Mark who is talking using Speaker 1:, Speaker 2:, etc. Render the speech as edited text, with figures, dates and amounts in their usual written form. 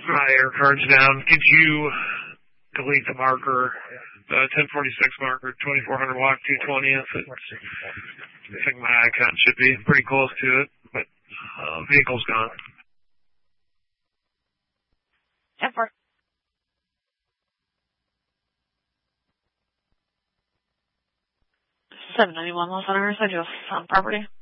Speaker 1: Your card's down. Could you delete the marker, the 1046 marker, 2400 watt 220th? I think my icon should be pretty close to it, but vehicle's gone.
Speaker 2: 10-4. $791 Los Angeles, I just on property.